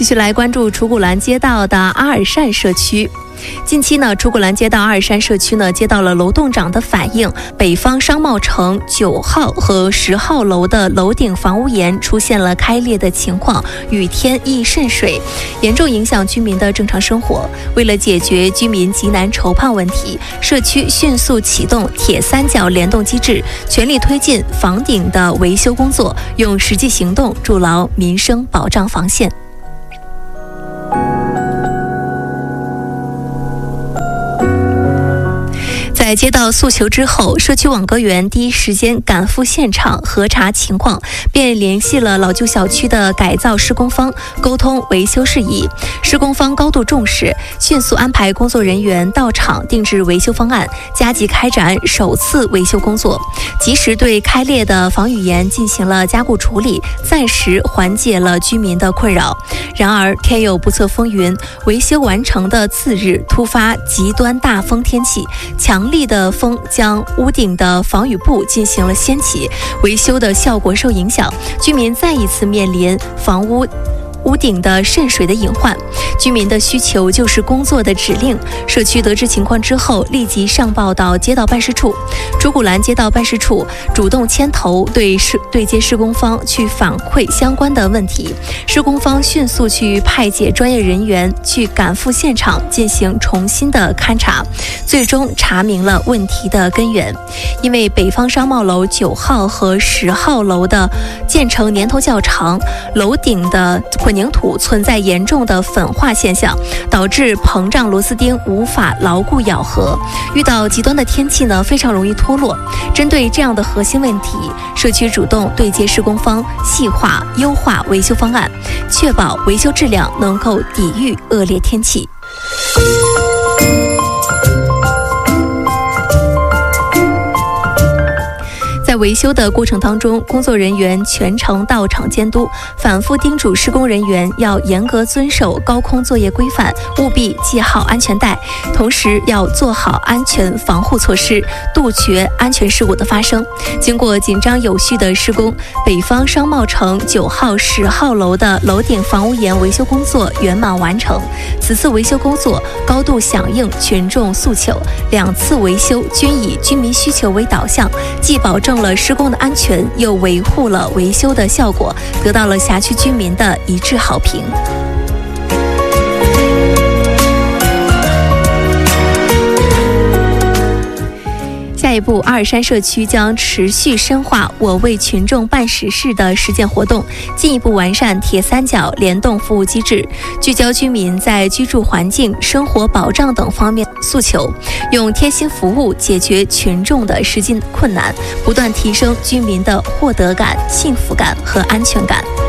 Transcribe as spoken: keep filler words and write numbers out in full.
继续来关注楚古兰街道的阿尔善社区。近期呢，楚古兰街道阿尔善社区呢接到了楼栋长的反映，北方商贸城九号和十号楼的楼顶房屋檐出现了开裂的情况，雨天易渗水，严重影响居民的正常生活。为了解决居民急难筹盼问题，社区迅速启动铁三角联动机制，全力推进房顶的维修工作，用实际行动筑牢民生保障防线。在接到诉求之后，社区网格员第一时间赶赴现场核查情况，便联系了老旧小区的改造施工方，沟通维修事宜。施工方高度重视，迅速安排工作人员到场定制维修方案，加急开展首次维修工作，及时对开裂的防雨檐进行了加固处理，暂时缓解了居民的困扰。然而天有不测风云，维修完成的次日突发极端大风天气，强力的风将屋顶的防雨布进行了掀起，维修的效果受影响，居民再一次面临房屋屋顶的渗水的隐患。居民的需求就是工作的指令，社区得知情况之后立即上报到街道办事处，楚古兰街道办事处主动牵头对施对接施工方去反馈相关的问题，施工方迅速去派遣专业人员去赶赴现场进行重新的勘查，最终查明了问题的根源。因为北方商贸楼九号和十号楼的建成年头较长，楼顶的混凝土存在严重的粉化现象，导致膨胀螺丝钉无法牢固咬合，遇到极端的天气呢，非常容易脱落。针对这样的核心问题，社区主动对接施工方，细化优化维修方案，确保维修质量能够抵御恶劣天气。在维修的过程当中，工作人员全程到场监督，反复叮嘱施工人员要严格遵守高空作业规范，务必系好安全带，同时要做好安全防护措施，杜绝安全事故的发生。经过紧张有序的施工，北方商贸城九号、十号楼的楼顶房屋檐维修工作圆满完成。此次维修工作高度响应群众诉求，两次维修均以居民需求为导向，既保证了施工的安全，又维护了维修的效果，得到了辖区居民的一致好评。下一步，阿尔山社区将持续深化我为群众办实事的实践活动，进一步完善铁三角联动服务机制，聚焦居民在居住环境、生活保障等方面诉求，用贴心服务解决群众的实际困难，不断提升居民的获得感、幸福感和安全感。